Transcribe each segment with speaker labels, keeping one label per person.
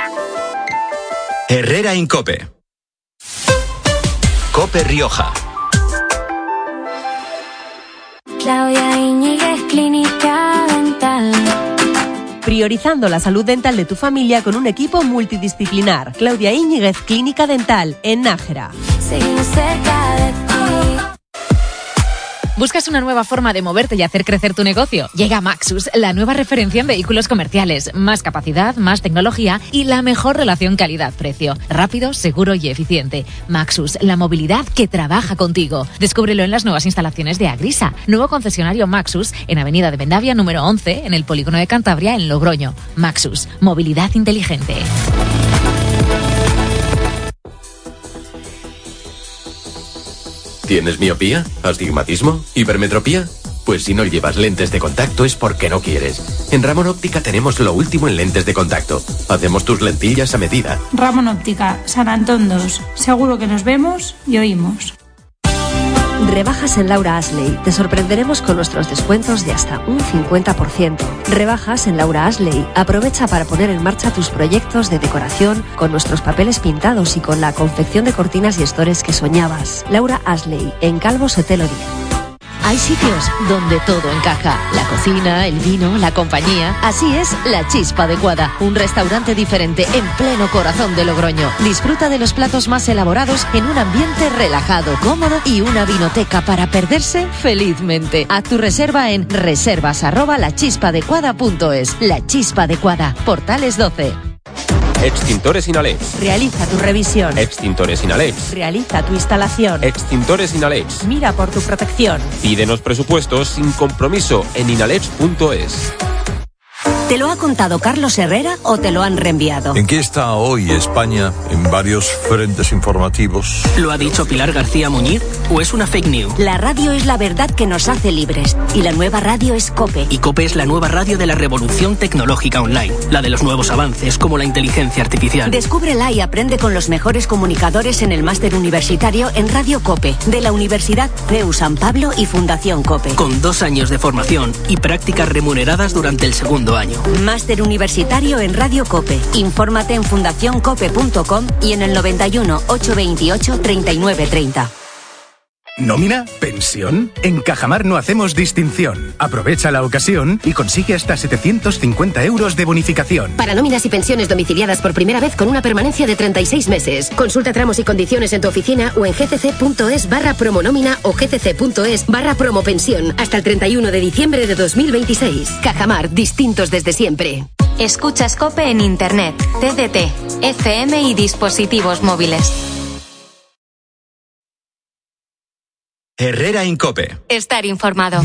Speaker 1: Herrera Incope. Cope Rioja.
Speaker 2: Claudia Íñiguez, Clínica Dental.
Speaker 3: Priorizando la salud dental de tu familia con un equipo multidisciplinar. Claudia Íñiguez, Clínica Dental, en Nájera.
Speaker 2: Seguimos cerca de ti.
Speaker 4: ¿Buscas una nueva forma de moverte y hacer crecer tu negocio? Llega Maxus, la nueva referencia en vehículos comerciales. Más capacidad, más tecnología y la mejor relación calidad-precio. Rápido, seguro y eficiente. Maxus, la movilidad que trabaja contigo. Descúbrelo en las nuevas instalaciones de Agrisa. Nuevo concesionario Maxus en Avenida de Vendavia número 11, en el Polígono de Cantabria, en Logroño. Maxus, movilidad inteligente.
Speaker 5: ¿Tienes miopía? ¿Astigmatismo? ¿Hipermetropía? Pues si no llevas lentes de contacto es porque no quieres. En Ramón Óptica tenemos lo último en lentes de contacto. Hacemos tus lentillas a medida.
Speaker 6: Ramón Óptica, San Antón 2. Seguro que nos vemos y oímos.
Speaker 3: Rebajas en Laura Ashley. Te sorprenderemos con nuestros descuentos de hasta un 50%. Rebajas en Laura Ashley. Aprovecha para poner en marcha tus proyectos de decoración con nuestros papeles pintados y con la confección de cortinas y estores que soñabas. Laura Ashley, en Calvo Sotelo 10.
Speaker 4: Hay sitios donde todo encaja. La cocina, el vino, la compañía. Así es La Chispa Adecuada. Un restaurante diferente en pleno corazón de Logroño. Disfruta de los platos más elaborados en un ambiente relajado, cómodo y una vinoteca para perderse felizmente. Haz tu reserva en reservas@lachispadecuada.es. La Chispa Adecuada. Portales 12.
Speaker 7: Extintores Inalex.
Speaker 3: Realiza tu revisión.
Speaker 7: Extintores Inalex.
Speaker 3: Realiza tu instalación.
Speaker 7: Extintores Inalex.
Speaker 3: Mira por tu protección.
Speaker 7: Pídenos presupuestos sin compromiso en inalex.es.
Speaker 8: ¿Te lo ha contado Carlos Herrera o te lo han reenviado?
Speaker 9: ¿En qué está hoy España en varios frentes informativos?
Speaker 10: ¿Lo ha dicho Pilar García Muñiz o es una fake news?
Speaker 8: La radio es la verdad que nos hace libres y la nueva radio es COPE.
Speaker 10: Y COPE es la nueva radio de la revolución tecnológica online, la de los nuevos avances como la inteligencia artificial.
Speaker 8: Descúbrela y aprende con los mejores comunicadores en el máster universitario en Radio COPE de la Universidad CEU San Pablo y Fundación COPE.
Speaker 10: Con 2 años de formación y prácticas remuneradas durante el segundo año.
Speaker 8: Máster universitario en Radio COPE. Infórmate en fundacioncope.com y en el 91 828 3930.
Speaker 11: ¿Nómina? ¿Pensión? En Cajamar no hacemos distinción. Aprovecha la ocasión y consigue hasta 750 euros de bonificación.
Speaker 12: Para nóminas y pensiones domiciliadas por primera vez con una permanencia de 36 meses. Consulta tramos y condiciones en tu oficina o en gcc.es/promonómina o gcc.es/promopensión hasta el 31 de diciembre de 2026. Cajamar, distintos desde siempre.
Speaker 13: Escuchas COPE en Internet, TDT, FM y dispositivos móviles.
Speaker 1: Herrera Incope.
Speaker 13: Estar informado.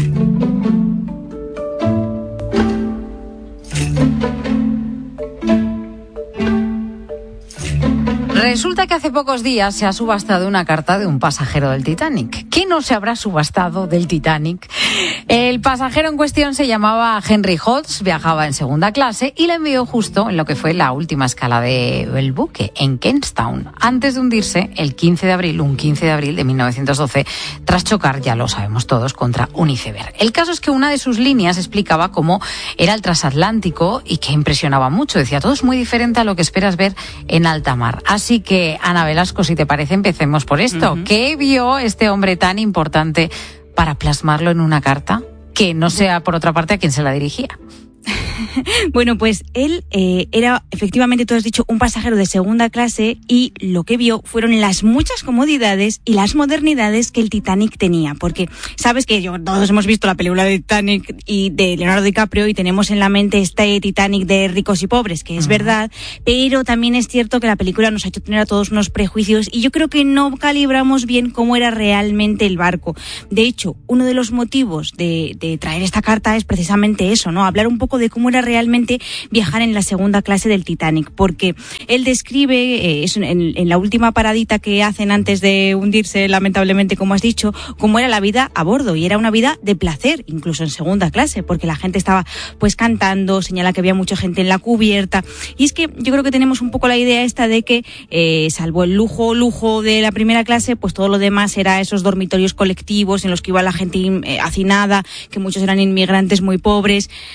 Speaker 14: Resulta que hace pocos días se ha subastado una carta de un pasajero del Titanic. ¿Qué no se habrá subastado del Titanic? El pasajero en cuestión se llamaba Henry Holtz, viajaba en segunda clase y la envió justo en lo que fue la última escala del buque, en Kentstown, antes de hundirse un 15 de abril de 1912, tras chocar, ya lo sabemos todos, contra un iceberg. El caso es que una de sus líneas explicaba cómo era el transatlántico y que impresionaba mucho. Decía, todo es muy diferente a lo que esperas ver en alta mar. Así que, Ana Velasco, si te parece, empecemos por esto. Uh-huh. ¿Qué vio este hombre tan importante para plasmarlo en una carta que no sea, por otra parte, a quien se la dirigía?
Speaker 15: Bueno, pues él era, efectivamente, tú has dicho, un pasajero de segunda clase y lo que vio fueron las muchas comodidades y las modernidades que el Titanic tenía. Porque sabes que todos hemos visto la película de Titanic y de Leonardo DiCaprio y tenemos en la mente este Titanic de ricos y pobres, que es verdad, pero también es cierto que la película nos ha hecho tener a todos unos prejuicios y yo creo que no calibramos bien cómo era realmente el barco. De hecho, uno de los motivos de traer esta carta es precisamente eso, ¿no? Hablar un poco de cómo era realmente viajar en la segunda clase del Titanic, porque él describe en la última paradita que hacen antes de hundirse, lamentablemente, como has dicho, cómo era la vida a bordo, y era una vida de placer, incluso en segunda clase, porque la gente estaba pues cantando, señala que había mucha gente en la cubierta, y es que yo creo que tenemos un poco la idea esta de que salvo el lujo de la primera clase, pues todo lo demás era esos dormitorios colectivos en los que iba la gente hacinada, que muchos eran inmigrantes muy pobres. No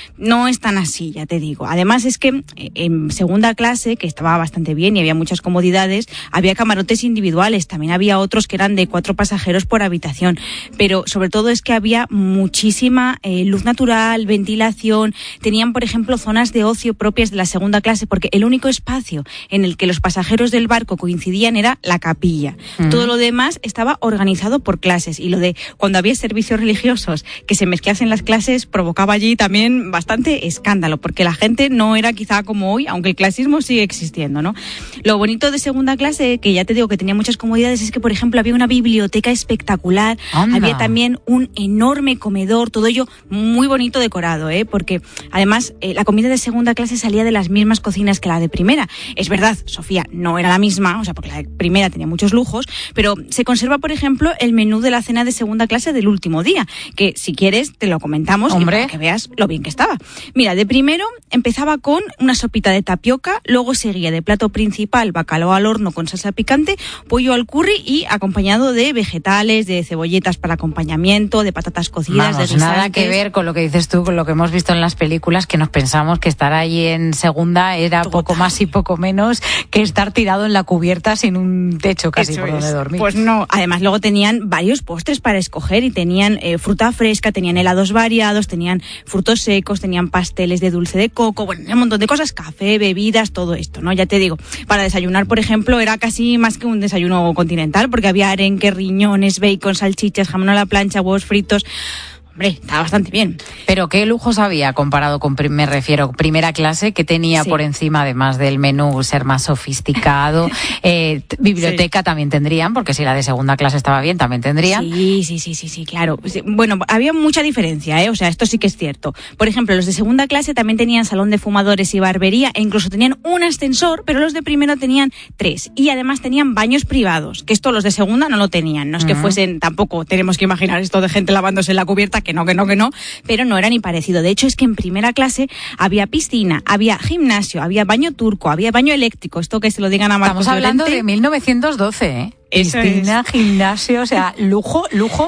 Speaker 15: no es tan así, ya te digo. Además es que en segunda clase, que estaba bastante bien y había muchas comodidades, había camarotes individuales, también había otros que eran de 4 pasajeros por habitación, pero sobre todo es que había muchísima luz natural, ventilación, tenían por ejemplo zonas de ocio propias de la segunda clase, porque el único espacio en el que los pasajeros del barco coincidían era la capilla. Todo lo demás estaba organizado por clases, y lo de cuando había servicios religiosos que se mezclasen las clases provocaba allí también bastante escándalo, porque la gente no era quizá como hoy, aunque el clasismo sigue existiendo, ¿no? Lo bonito de segunda clase, que ya te digo que tenía muchas comodidades, es que por ejemplo había una biblioteca espectacular, había también un enorme comedor, todo ello muy bonito decorado, porque además la comida de segunda clase salía de las mismas cocinas que la de primera. Es verdad, Sofía, no era la misma, o sea, porque la de primera tenía muchos lujos, pero se conserva por ejemplo el menú de la cena de segunda clase del último día, que si quieres te lo comentamos y para que veas lo bien que estaba. Mira, de primero empezaba con una sopita de tapioca, luego seguía de plato principal bacalao al horno con salsa picante, pollo al curry y acompañado de vegetales, de cebolletas para acompañamiento, de patatas cocidas, de guisantes.
Speaker 14: Nada que ver con lo que dices tú, con lo que hemos visto en las películas, que nos pensamos que estar allí en segunda era poco más y poco menos que estar tirado en la cubierta sin un techo casi por donde dormir.
Speaker 15: Pues no, además luego tenían varios postres para escoger y tenían fruta fresca, tenían helados variados, tenían frutos secos, tenían pasteles de dulce de coco, bueno, un montón de cosas, café, bebidas, todo esto, ¿no? Ya te digo, para desayunar, por ejemplo, era casi más que un desayuno continental, porque había arenque, riñones, bacon, salchichas, jamón a la plancha, huevos fritos. Hombre, está bastante bien.
Speaker 14: Pero ¿qué lujos había comparado con, me refiero, primera clase, que tenía por encima, además del menú, ser más sofisticado? Biblioteca también tendrían, porque si la de segunda clase estaba bien, también tendrían.
Speaker 15: Sí, claro. Bueno, había mucha diferencia, o sea, esto sí que es cierto. Por ejemplo, los de segunda clase también tenían salón de fumadores y barbería, e incluso tenían un ascensor, pero los de primero tenían 3. Y además tenían baños privados, que esto los de segunda no lo tenían. No es que fuesen, tampoco tenemos que imaginar esto de gente lavándose en la cubierta, que no, pero no era ni parecido. De hecho, es que en primera clase había piscina, había gimnasio, había baño turco, había baño eléctrico, esto que se lo digan a Marcos
Speaker 14: Llorente. Estamos hablando de 1912, ¿eh? Piscina, gimnasio, o sea, lujo.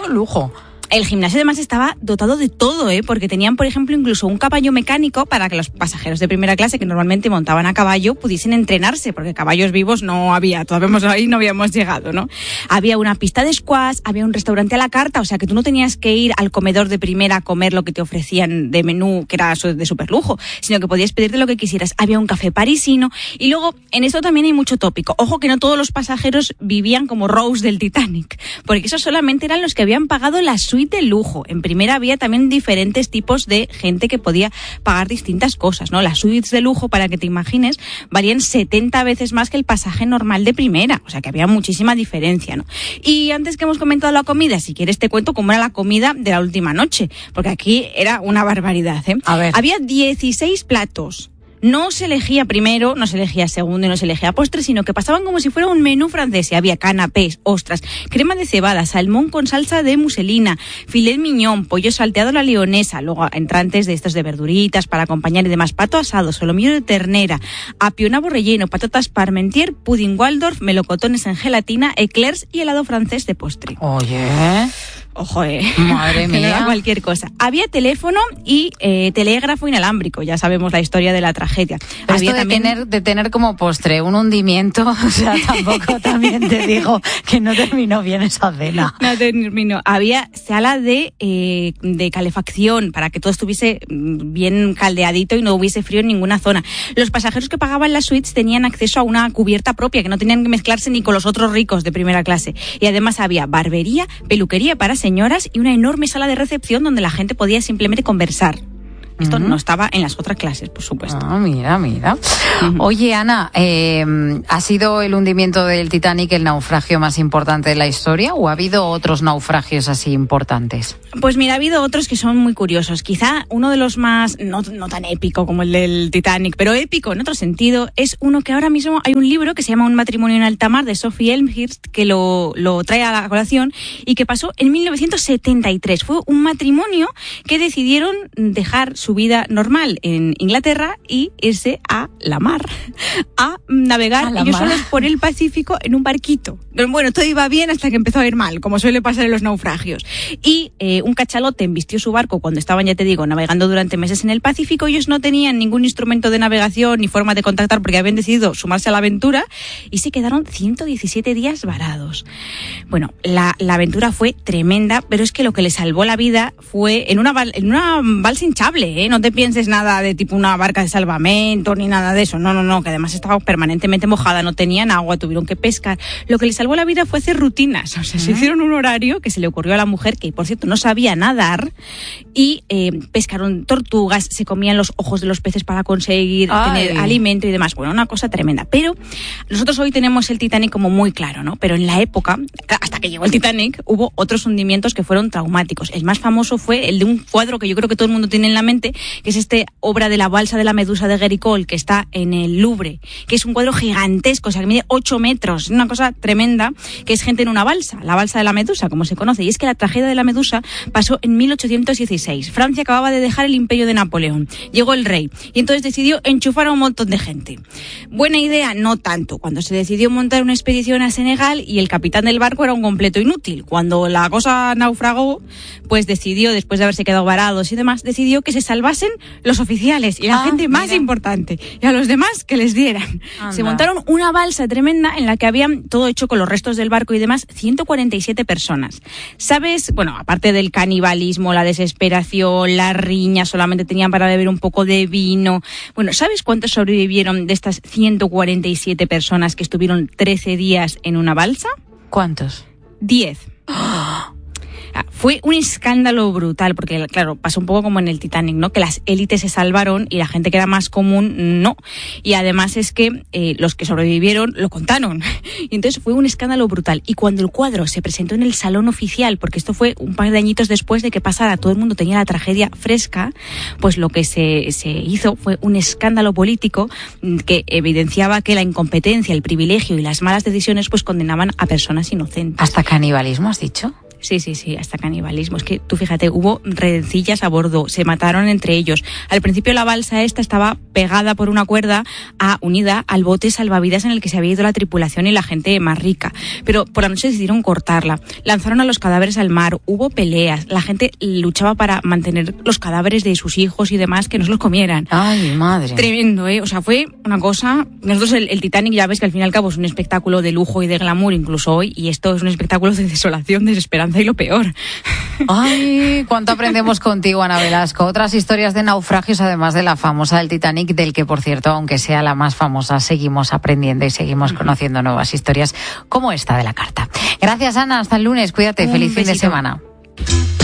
Speaker 15: El gimnasio además estaba dotado de todo, porque tenían, por ejemplo, incluso un caballo mecánico para que los pasajeros de primera clase, que normalmente montaban a caballo, pudiesen entrenarse, porque caballos vivos no había, todavía ahí no habíamos llegado, ¿no? Había una pista de squash, había un restaurante a la carta, o sea que tú no tenías que ir al comedor de primera a comer lo que te ofrecían de menú, que era de súper lujo, sino que podías pedirte lo que quisieras. Había un café parisino, y luego, en esto también hay mucho tópico. Ojo que no todos los pasajeros vivían como Rose del Titanic, porque esos solamente eran los que habían pagado la suite de lujo. En primera había también diferentes tipos de gente que podía pagar distintas cosas, ¿no? Las suites de lujo, para que te imagines, valían 70 veces más que el pasaje normal de primera, o sea que había muchísima diferencia, ¿no? Y antes que hemos comentado la comida, si quieres te cuento cómo era la comida de la última noche, porque aquí era una barbaridad,
Speaker 14: A ver.
Speaker 15: Había 16 platos. No se elegía primero, no se elegía segundo y no se elegía postre, sino que pasaban como si fuera un menú francés. Y había canapés, ostras, crema de cebada, salmón con salsa de muselina, filet mignon, pollo salteado a la leonesa, luego entrantes de estos de verduritas para acompañar y demás, pato asado, solomillo de ternera, apionabo relleno, patatas parmentier, pudding Waldorf, melocotones en gelatina, eclairs y helado francés de postre.
Speaker 14: Oye...
Speaker 15: Ojo,
Speaker 14: Madre mía.
Speaker 15: Cualquier cosa. Había teléfono y telégrafo inalámbrico. Ya sabemos la historia de la tragedia.
Speaker 14: Pero
Speaker 15: había
Speaker 14: esto
Speaker 15: también...
Speaker 14: de tener como postre un hundimiento, o sea, tampoco también te digo que no terminó bien esa cena.
Speaker 15: No terminó. Había sala de calefacción para que todo estuviese bien caldeadito y no hubiese frío en ninguna zona. Los pasajeros que pagaban las suites tenían acceso a una cubierta propia, que no tenían que mezclarse ni con los otros ricos de primera clase. Y además había barbería, peluquería para señoras y una enorme sala de recepción donde la gente podía simplemente conversar. Esto no estaba en las otras clases, por supuesto.
Speaker 14: Ah, mira. Oye, Ana, ¿ha sido el hundimiento del Titanic el naufragio más importante de la historia o ha habido otros naufragios así importantes?
Speaker 15: Pues mira, ha habido otros que son muy curiosos. Quizá uno de los más, no tan épico como el del Titanic, pero épico en otro sentido, es uno que ahora mismo hay un libro que se llama Un matrimonio en alta mar, de Sophie Elmhirst, que lo trae a la colación y que pasó en 1973. Fue un matrimonio que decidieron dejar su su vida normal en Inglaterra y irse a la mar, a navegar ellos solos por el Pacífico en un barquito. Bueno, todo iba bien hasta que empezó a ir mal, como suele pasar en los naufragios. Y un cachalote embistió su barco cuando estaban, ya te digo, navegando durante meses en el Pacífico. Ellos no tenían ningún instrumento de navegación ni forma de contactar porque habían decidido sumarse a la aventura y se quedaron 117 días varados. Bueno, la aventura fue tremenda, pero es que lo que les salvó la vida fue en una balsa hinchable, ¿eh? No te pienses nada de tipo una barca de salvamento ni nada de eso. No, que además estaba permanentemente mojada, no tenían agua, tuvieron que pescar. Lo que les salvó la vida fue hacer rutinas. O sea, se hicieron un horario que se le ocurrió a la mujer, que por cierto no sabía nadar, y pescaron tortugas, se comían los ojos de los peces para conseguir tener alimento y demás. Bueno, una cosa tremenda. Pero nosotros hoy tenemos el Titanic como muy claro, ¿no? Pero en la época, hasta que llegó el Titanic, hubo otros hundimientos que fueron traumáticos. El más famoso fue el de un cuadro que yo creo que todo el mundo tiene en la mente, que es obra de la balsa de la Medusa de Géricault, que está en el Louvre, que es un cuadro gigantesco, o sea, que mide 8 metros, una cosa tremenda, que es gente en una balsa, la balsa de la Medusa, como se conoce. Y es que la tragedia de la Medusa pasó en 1816. Francia acababa de dejar el imperio de Napoleón. Llegó el rey y entonces decidió enchufar a un montón de gente. Buena idea, no tanto. Cuando se decidió montar una expedición a Senegal y el capitán del barco era un completo inútil. Cuando la cosa naufragó, pues decidió, después de haberse quedado varados y demás, decidió que se salvasen los oficiales y la gente más importante, y a los demás que les dieran. Anda. Se montaron una balsa tremenda en la que habían, todo hecho con los restos del barco y demás, 147 personas. ¿Sabes? Bueno, aparte del canibalismo, la desesperación, la riña, solamente tenían para beber un poco de vino. Bueno, ¿sabes cuántos sobrevivieron de estas 147 personas que estuvieron 13 días en una balsa?
Speaker 14: ¿Cuántos?
Speaker 15: 10. Fue un escándalo brutal, porque claro, pasó un poco como en el Titanic, ¿no? Que las élites se salvaron y la gente que era más común, no. Y además es que los que sobrevivieron lo contaron. Y entonces fue un escándalo brutal. Y cuando el cuadro se presentó en el salón oficial, porque esto fue un par de añitos después de que pasara, todo el mundo tenía la tragedia fresca, pues lo que se hizo fue un escándalo político que evidenciaba que la incompetencia, el privilegio y las malas decisiones pues condenaban a personas inocentes.
Speaker 14: ¿Hasta canibalismo has dicho?
Speaker 15: Sí, hasta canibalismo. Es que tú fíjate, hubo rencillas a bordo, se mataron entre ellos. Al principio la balsa esta estaba pegada por una cuerda unida al bote salvavidas en el que se había ido la tripulación y la gente más rica. Pero por la noche decidieron cortarla. Lanzaron a los cadáveres al mar, hubo peleas, la gente luchaba para mantener los cadáveres de sus hijos y demás, que no se los comieran.
Speaker 14: ¡Ay, madre!
Speaker 15: Tremendo, ¿eh? O sea, fue una cosa... Nosotros el Titanic ya ves que al fin y al cabo es un espectáculo de lujo y de glamour incluso hoy, y esto es un espectáculo de desolación, desesperanza y lo peor.
Speaker 14: Ay, cuánto aprendemos contigo, Ana Velasco. Otras historias de naufragios, además de la famosa del Titanic, del que, por cierto, aunque sea la más famosa, seguimos aprendiendo y seguimos conociendo nuevas historias como esta de la carta. Gracias, Ana. Hasta el lunes. Cuídate. Feliz fin de semana.